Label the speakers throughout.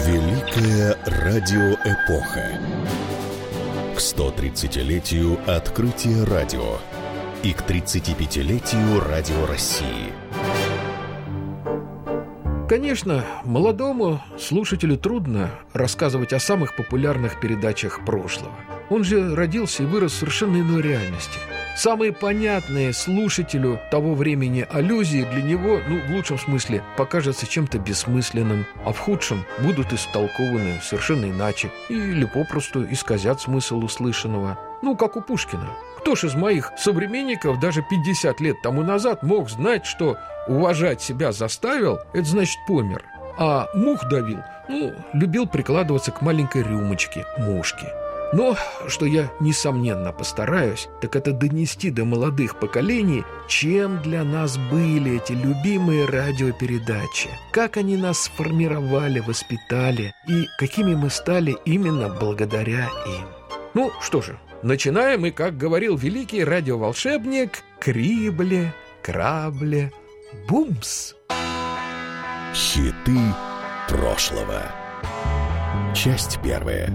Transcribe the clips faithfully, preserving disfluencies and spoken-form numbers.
Speaker 1: Великая радиоэпоха. К сто тридцатилетию открытия радио и к тридцатипятилетию Радио России.
Speaker 2: Конечно, молодому слушателю трудно рассказывать о самых популярных передачах прошлого. Он же родился и вырос в совершенно иной реальности. Самые понятные слушателю того времени аллюзии для него, ну, в лучшем смысле, покажутся чем-то бессмысленным, а в худшем будут истолкованы совершенно иначе или попросту исказят смысл услышанного. Ну, как у Пушкина. Кто ж из моих современников даже пятьдесят лет тому назад мог знать, что уважать себя заставил, это значит помер, а мух давил, ну, любил прикладываться к маленькой рюмочке мушки. Но, что я, несомненно, постараюсь, так это донести до молодых поколений, чем для нас были эти любимые радиопередачи, как они нас сформировали, воспитали и какими мы стали именно благодаря им. Ну, что же, начинаем, и, как говорил великий радиоволшебник, крибле, крабле, бумс.
Speaker 1: Хиты прошлого. Часть первая.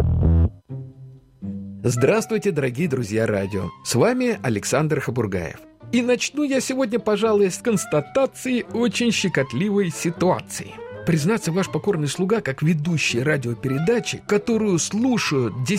Speaker 2: Здравствуйте, дорогие друзья радио. С вами Александр Хабургаев. И начну я сегодня, пожалуй, с констатации очень щекотливой ситуации. Признаться, ваш покорный слуга, как ведущий радиопередачи, которую слушают